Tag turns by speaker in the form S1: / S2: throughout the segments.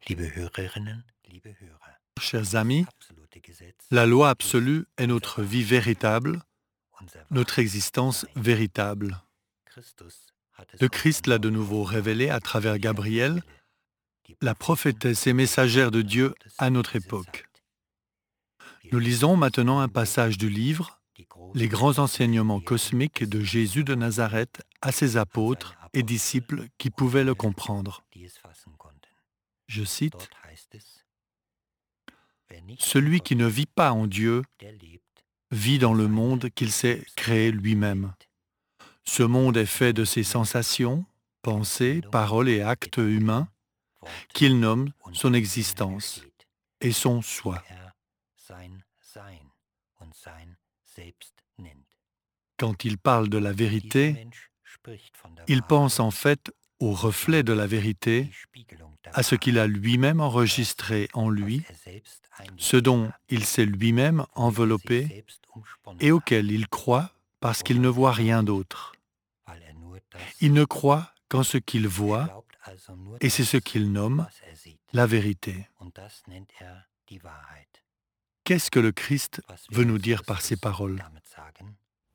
S1: Liebe Hörerinnen, liebe Hörer,
S2: Chers
S1: das
S2: amis,
S1: absolute Gesetz
S2: la loi
S1: ist
S2: absolue est notre vie véritable,
S1: unser
S2: notre
S1: wahres
S2: existence
S1: Sein.
S2: véritable.
S1: Christus hat es
S2: Le
S1: uns
S2: Christ l'a de
S1: neu
S2: nouveau
S1: offenbart
S2: révélé à travers
S1: durch
S2: Gabriel,
S1: Gabriele, die
S2: la
S1: Propheten
S2: prophétesse et
S1: und
S2: messagère de
S1: Lehrer
S2: Dieu
S1: Gottes
S2: à
S1: für
S2: notre
S1: diese
S2: époque.
S1: Zeit. Wir
S2: Nous
S1: lesen
S2: lisons
S1: das
S2: maintenant un
S1: Evangelium,
S2: passage du livre
S1: die
S2: Les
S1: großen
S2: grands
S1: geistlichen
S2: enseignements
S1: Lehren
S2: cosmiques
S1: des
S2: de
S1: Jesus
S2: Jésus de
S1: Aposteln
S2: Nazareth à ses
S1: an seine
S2: apôtres et
S1: Apostel
S2: disciples qui
S1: und
S2: pouvaient le
S1: Jünger,
S2: comprendre.
S1: die es fassen konnten.
S2: Je cite,
S1: Dort heißt es, wer nicht in
S2: Celui
S1: Gott
S2: qui ne vit
S1: lebt,
S2: pas en Dieu
S1: der lebt
S2: vit dans le
S1: seine
S2: monde qu'il s'est créé
S1: selbstgemachte
S2: lui-même.
S1: Welt.
S2: Ce monde est fait de
S1: Welt
S2: ses
S1: hier
S2: sensations, pensées,
S1: Empfindungen,
S2: paroles et actes
S1: Gedanken,
S2: humains
S1: Worte
S2: qu'il nomme
S1: und
S2: son
S1: Dinge
S2: existence
S1: besteht,
S2: et son
S1: die
S2: soi.
S1: er sein Sein und sein Selbst nennt.
S2: Quand il parle de la
S1: Dieser
S2: vérité,
S1: Mensch spricht von der
S2: il pense
S1: Wahrheit
S2: en fait au
S1: und
S2: reflet de
S1: meint
S2: la vérité,
S1: die Spiegelung der
S2: à ce qu'il a
S1: Wahrheit,
S2: lui-même
S1: das,
S2: enregistré en
S1: was
S2: lui,
S1: er selbst
S2: ce
S1: eingegeben
S2: dont
S1: hat,
S2: il s'est lui-même
S1: womit er sich
S2: enveloppé
S1: selbst
S2: et
S1: umsponnen hat,
S2: auquel il croit parce qu'il ne
S1: woran
S2: voit
S1: er
S2: rien
S1: glaubt,
S2: d'autre.
S1: weil er nur das
S2: Il ne
S1: sieht.
S2: croit qu'en ce qu'il
S1: Er
S2: voit
S1: glaubt also nur
S2: et c'est ce
S1: das,
S2: qu'il nomme
S1: was er sieht.
S2: la vérité.
S1: Und das nennt er die Wahrheit.
S2: Qu'est-ce que le Christ
S1: Was
S2: veut
S1: will
S2: nous
S1: uns
S2: dire par ces
S1: Christus
S2: paroles?
S1: damit sagen?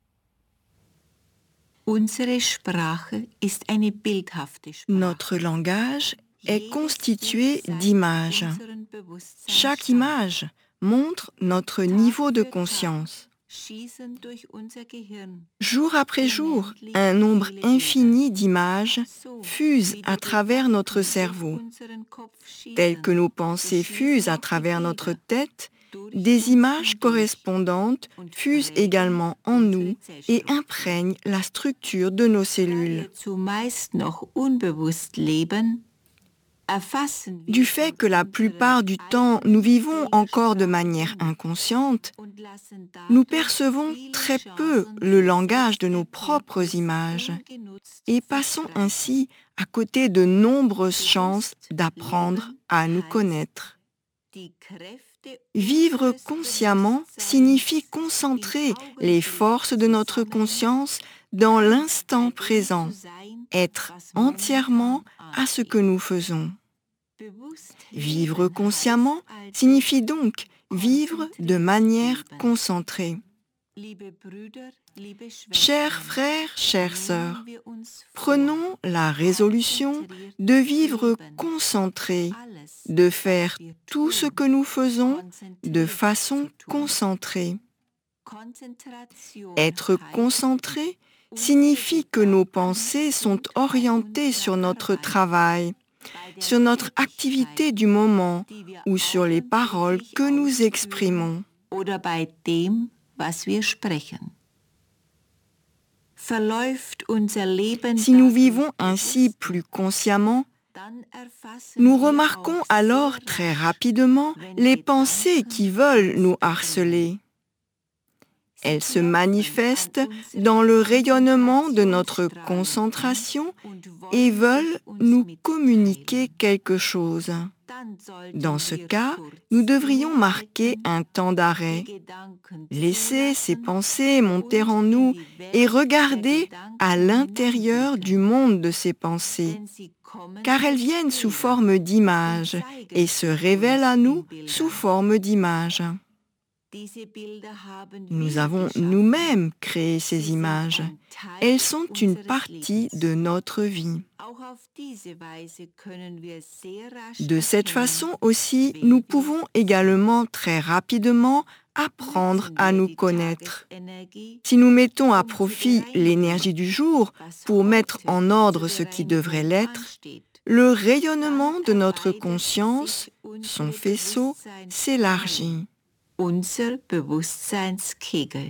S3: Unsere Sprache ist eine bildhafte Sprache.
S4: Notre langage est constitué d'images. Chaque image montre notre niveau de conscience. Jour après jour, un nombre infini d'images fusent à travers notre cerveau. Telles que nos pensées fusent à travers notre tête, des images correspondantes fusent également en nous et imprègnent la structure de nos cellules. Du fait que la plupart du temps nous vivons encore de manière inconsciente, nous percevons très peu le langage de nos propres images et passons ainsi à côté de nombreuses chances d'apprendre à nous connaître. Vivre consciemment signifie concentrer les forces de notre conscience dans l'instant présent, être entièrement à ce que nous faisons. Vivre consciemment signifie donc vivre de manière concentrée. Chers frères, chères sœurs, prenons la résolution de vivre concentrés, de faire tout ce que nous faisons de façon concentrée. Être concentré signifie que nos pensées sont orientées sur notre travail, sur notre activité du moment ou sur les paroles que nous exprimons. Si nous vivons ainsi plus consciemment, nous remarquons alors très rapidement les pensées qui veulent nous harceler. Elles se manifestent dans le rayonnement de notre concentration et veulent nous communiquer quelque chose. Dans ce cas, nous devrions marquer un temps d'arrêt, laisser ces pensées monter en nous et regarder à l'intérieur du monde de ces pensées, car elles viennent sous forme d'images et se révèlent à nous sous forme d'images. Nous avons nous-mêmes créé ces images. Elles sont une partie de notre vie. De cette façon aussi, nous pouvons également très rapidement apprendre à nous connaître. Si nous mettons à profit l'énergie du jour pour mettre en ordre ce qui devrait l'être, le rayonnement de notre conscience, son faisceau, s'élargit.
S3: Unser Bewusstseinskegel.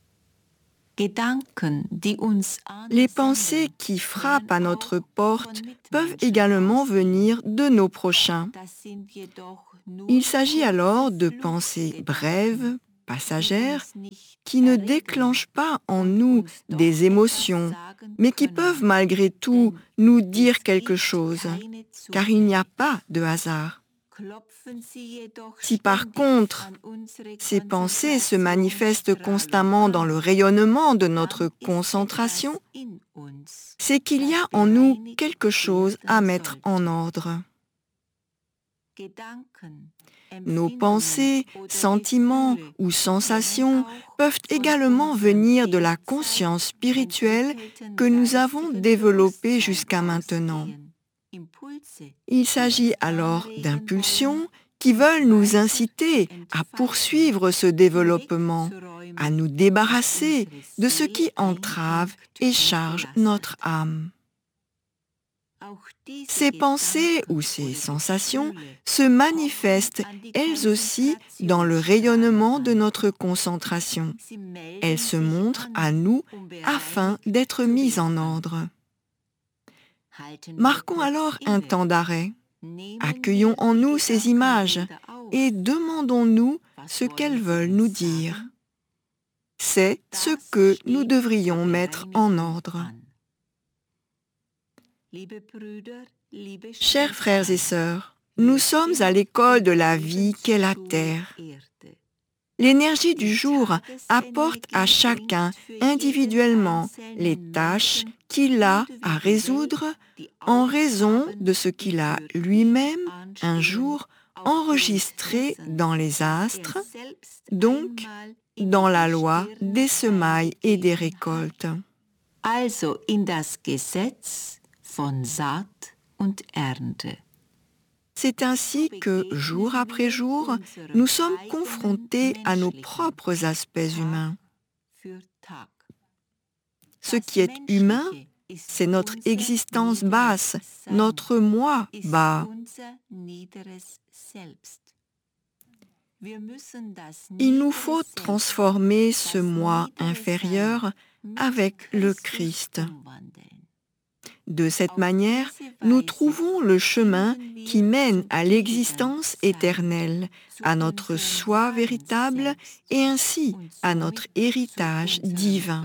S4: Les pensées qui frappent à notre porte peuvent également venir de nos prochains. Il s'agit alors de pensées brèves, passagères, qui ne déclenchent pas en nous des émotions, mais qui peuvent malgré tout nous dire quelque chose, car il n'y a pas de hasard. Si par contre, ces pensées se manifestent constamment dans le rayonnement de notre concentration, c'est qu'il y a en nous quelque chose à mettre en ordre. Nos pensées, sentiments ou sensations peuvent également venir de la conscience spirituelle que nous avons développée jusqu'à maintenant. Il s'agit alors d'impulsions qui veulent nous inciter à poursuivre ce développement, à nous débarrasser de ce qui entrave et charge notre âme. Ces pensées ou ces sensations se manifestent elles aussi dans le rayonnement de notre concentration. Elles se montrent à nous afin d'être mises en ordre. Marquons alors un temps d'arrêt. Accueillons en nous ces images et demandons-nous ce qu'elles veulent nous dire. C'est ce que nous devrions mettre en ordre. Chers frères et sœurs, nous sommes à l'école de la vie qu'est la terre. L'énergie du jour apporte à chacun individuellement les tâches qu'il a à résoudre en raison de ce qu'il a lui-même un jour enregistré dans les astres, donc dans la loi des semailles et des récoltes.
S3: Also in das Gesetz von Saat und Ernte.
S4: C'est ainsi que, jour après jour, nous sommes confrontés à nos propres aspects humains. Ce qui est humain, c'est notre existence basse, notre moi bas. Il nous faut transformer ce moi inférieur avec le Christ. De cette manière, nous trouvons le chemin qui mène à l'existence éternelle, à notre soi véritable et ainsi à notre héritage divin.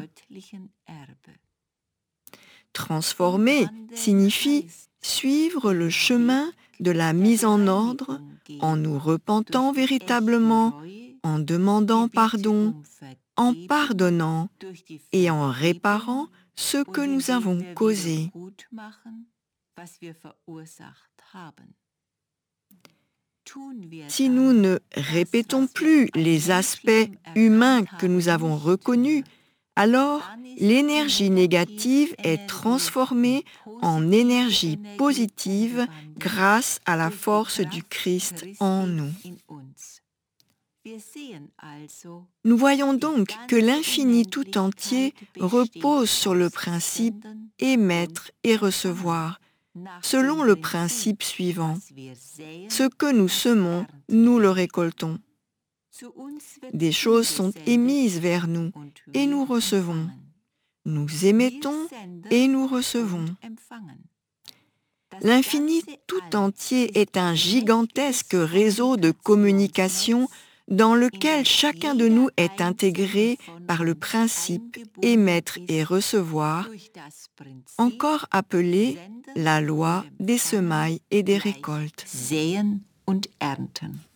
S4: Transformer signifie suivre le chemin de la mise en ordre en nous repentant véritablement, en demandant pardon, en pardonnant et en réparant ce que nous avons causé. Si nous ne répétons plus les aspects humains que nous avons reconnus, alors l'énergie négative est transformée en énergie positive grâce à la force du Christ en nous. Nous voyons donc que l'infini tout entier repose sur le principe émettre et recevoir, selon le principe suivant. Ce que nous semons, nous le récoltons. Des choses sont émises vers nous et nous recevons. Nous émettons et nous recevons. L'infini tout entier est un gigantesque réseau de communication dans lequel chacun de nous est intégré par le principe émettre et recevoir, encore appelé la loi des semailles et des récoltes.
S3: Säen und Ernten.